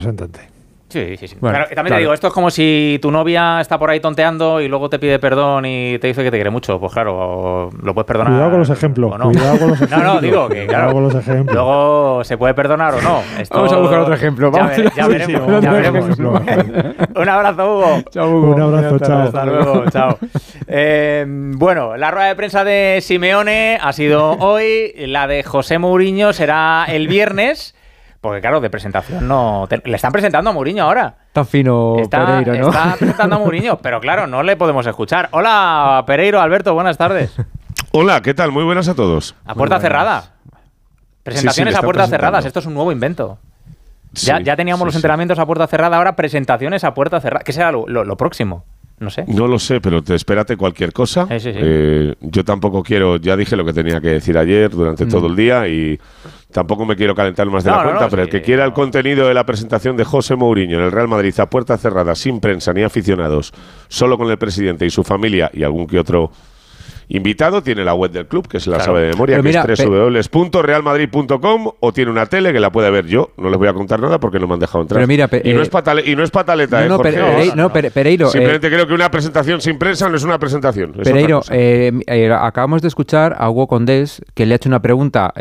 representante. Sí. Bueno, pero también te digo, esto es como si tu novia está por ahí tonteando y luego te pide perdón y te dice que te quiere mucho. Pues claro, lo puedes perdonar. Cuidado con los ejemplos. No. No, digo que claro. Con los ejemplos. Luego se puede perdonar o no. Vamos a buscar otro ejemplo. Ya veremos. Un abrazo, Hugo. Chao, Hugo. Un abrazo, chao. Hasta luego, chao. Bueno, la rueda de prensa de Simeone ha sido hoy. La de José Mourinho será el viernes. Porque claro, de presentación no... Le están presentando a Mourinho ahora. Tan fino Pereiro, ¿no? Está presentando a Mourinho, pero claro, no le podemos escuchar. Hola, Pereiro, Alberto, buenas tardes. Hola, ¿qué tal? Muy buenas a todos. A puerta cerrada. Presentaciones a puertas cerradas. Esto es un nuevo invento. Ya teníamos los entrenamientos a puerta cerrada, ahora presentaciones a puerta cerrada. ¿Qué será lo próximo? No sé. No lo sé, pero espérate cualquier cosa. Sí. Yo tampoco quiero... Ya dije lo que tenía que decir ayer durante todo el día y... Tampoco me quiero calentar más de la cuenta, pero el que quiera el contenido de la presentación de José Mourinho en el Real Madrid a puerta cerrada, sin prensa ni aficionados, solo con el presidente y su familia y algún que otro invitado, tiene la web del club, que se la sabe de memoria, que es www.realmadrid.com, o tiene una tele que la puede ver yo. No les voy a contar nada porque no me han dejado entrar. Pero mira, y no es pataleta, Jorge. Pereiro. Simplemente creo que una presentación sin prensa no es una presentación. Pereiro, acabamos de escuchar a Hugo Condés, que le ha hecho una pregunta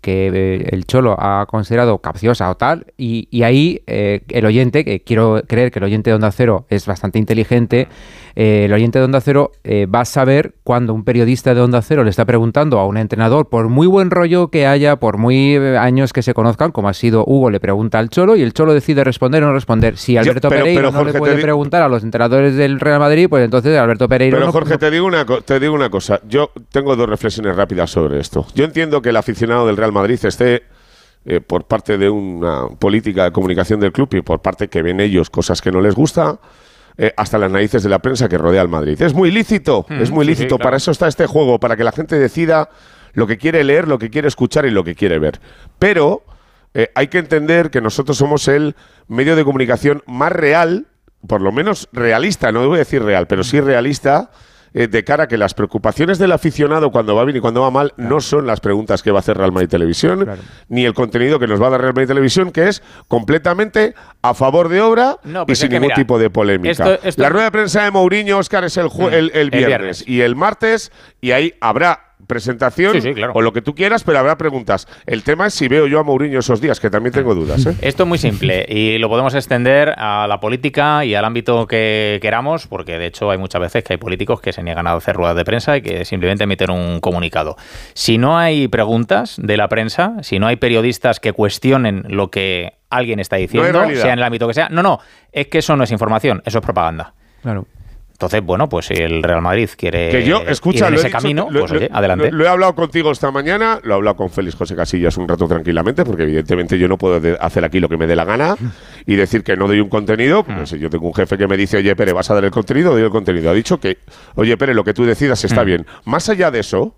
que el Cholo ha considerado capciosa o tal, y ahí el oyente, que quiero creer que el oyente de Onda Cero es bastante inteligente, el oyente de Onda Cero va a saber cuando un periodista de Onda Cero le está preguntando a un entrenador, por muy buen rollo que haya, por muy años que se conozcan, como ha sido Hugo, le pregunta al Cholo y el Cholo decide responder o no responder. Si Alberto Pereiro no le puede preguntar a los entrenadores del Real Madrid, pues entonces Alberto Pereiro... Pero Jorge, te digo una cosa. Yo tengo dos reflexiones rápidas sobre esto. Yo entiendo que el aficionado del Real Madrid esté... por parte de una política de comunicación del club y por parte que ven ellos cosas que no les gusta, hasta las narices de la prensa que rodea al Madrid. Es muy lícito, claro. Para eso está este juego, para que la gente decida lo que quiere leer, lo que quiere escuchar y lo que quiere ver. Pero hay que entender que nosotros somos el medio de comunicación más real, por lo menos realista, no voy a decir real, pero sí realista, de cara a que las preocupaciones del aficionado cuando va bien y cuando va mal no son las preguntas que va a hacer Real Madrid Televisión, ni el contenido que nos va a dar Real Madrid Televisión, que es completamente a favor de obra y sin ningún tipo de polémica. La rueda de prensa de Mourinho, Óscar, es el viernes y el martes, y ahí habrá presentación claro. O lo que tú quieras, pero habrá preguntas. El tema es si veo yo a Mourinho esos días, que también tengo dudas. Esto es muy simple y lo podemos extender a la política y al ámbito que queramos, porque de hecho hay muchas veces que hay políticos que se niegan a hacer ruedas de prensa y que simplemente emiten un comunicado. Si no hay preguntas de la prensa, si no hay periodistas que cuestionen lo que alguien está diciendo, sea en el ámbito que sea, es que eso no es información, eso es propaganda. Claro. Entonces, bueno, pues si el Real Madrid quiere ir en ese camino, pues oye, adelante. Lo he hablado contigo esta mañana, lo he hablado con Félix José Casillas un rato tranquilamente, porque evidentemente yo no puedo hacer aquí lo que me dé la gana y decir que no doy un contenido. Pues yo tengo un jefe que me dice, oye, Pere, ¿vas a dar el contenido? Doy el contenido. Ha dicho que, oye, Pere, lo que tú decidas está bien. Más allá de eso,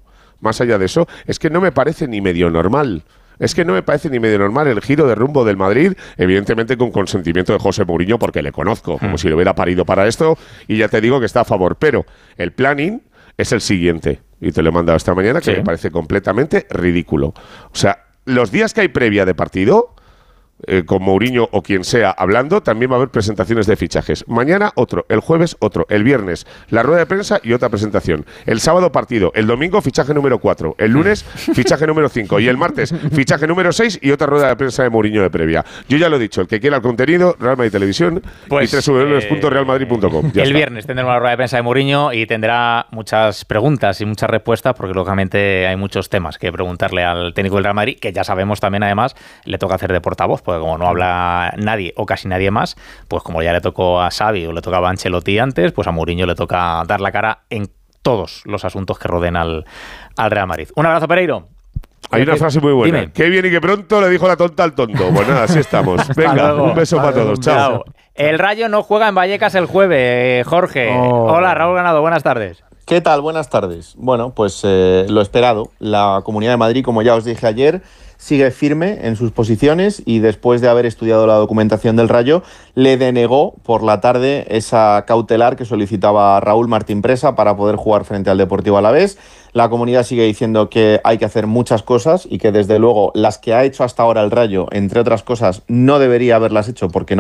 es que no me parece ni medio normal. Es que no me parece ni medio normal el giro de rumbo del Madrid, evidentemente con consentimiento de José Mourinho, porque le conozco, como si lo hubiera parido para esto, y ya te digo que está a favor. Pero el planning es el siguiente, y te lo he mandado esta mañana, que me parece completamente ridículo. O sea, los días que hay previa de partido, con Mourinho o quien sea hablando, también va a haber presentaciones de fichajes. Mañana otro, el jueves otro, el viernes la rueda de prensa y otra presentación. El sábado partido, el domingo fichaje número 4, el lunes fichaje número 5 y el martes fichaje número 6 y otra rueda de prensa de Mourinho de previa. Yo ya lo he dicho, el que quiera el contenido, Real Madrid Televisión y www.realmadrid.com. El viernes tendremos la rueda de prensa de Mourinho y tendrá muchas preguntas y muchas respuestas, porque lógicamente hay muchos temas que preguntarle al técnico del Real Madrid, que ya sabemos también además le toca hacer de portavoz, porque como no habla nadie o casi nadie más, pues como ya le tocó a Xavi o le tocaba a Ancelotti antes, pues a Mourinho le toca dar la cara en todos los asuntos que rodeen al Real Madrid. Un abrazo, Pereiro. Hay una frase muy buena. Dime. Qué bien y qué pronto le dijo la tonta al tonto. Pues nada, así estamos. Venga, un beso para todos. Chao. El Rayo no juega en Vallecas el jueves, Jorge. Hola, Raúl Ganado, buenas tardes. ¿Qué tal? Buenas tardes. Bueno, pues lo esperado. La Comunidad de Madrid, como ya os dije ayer, sigue firme en sus posiciones y después de haber estudiado la documentación del Rayo, le denegó por la tarde esa cautelar que solicitaba Raúl Martín Presa para poder jugar frente al Deportivo Alavés. La comunidad sigue diciendo que hay que hacer muchas cosas y que desde luego las que ha hecho hasta ahora el Rayo, entre otras cosas, no debería haberlas hecho porque no